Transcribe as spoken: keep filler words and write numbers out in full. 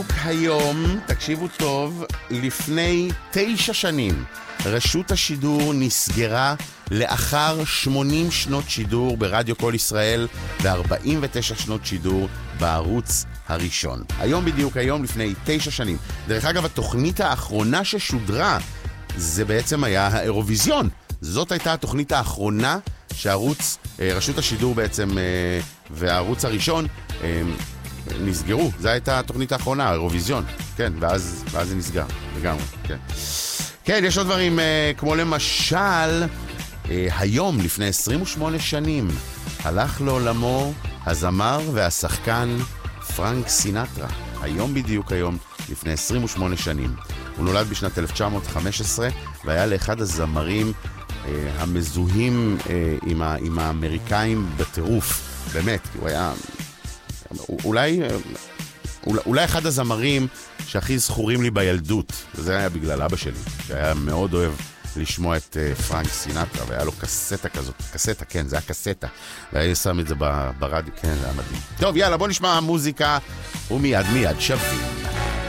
היום, תקשיבו טוב, לפני תשע שנים רשות השידור נסגרה לאחר שמונים שנות שידור ברדיו כל ישראל ו-ארבעים ותשע שנות שידור בערוץ הראשון. היום בדיוק, היום לפני תשע שנים. דרך אגב, התוכנית האחרונה ששודרה זה בעצם היה האירוויזיון. זאת הייתה התוכנית האחרונה שהערוץ, רשות השידור בעצם והערוץ הראשון נסגרו. זו הייתה התוכנית האחרונה, האירוויזיון. כן, ואז, ואז זה נסגר. לגמרי, כן. כן, יש עוד דברים, כמו למשל, היום, לפני עשרים ושמונה שנים, הלך לעולמו הזמר והשחקן פרנק סינטרה. היום בדיוק היום, לפני עשרים ושמונה שנים. הוא נולד בשנת אלף תשע מאות וחמש עשרה, והיה לאחד הזמרים אה, המזוהים אה, עם, ה, עם האמריקאים בטירוף. באמת, הוא היה... אולי, אולי, אולי אחד הזמרים שהכי זכורים לי בילדות, וזה היה בגלל אבא שלי, שהיה מאוד אוהב לשמוע את uh, פרנק סינטרה, והיה לו קסטה כזאת, קסטה, כן, זה היה קסטה, והיה שם את זה ברדיו, כן, זה היה מדהים. טוב, יאללה, בוא נשמע מוזיקה, ומיד מיד שווים.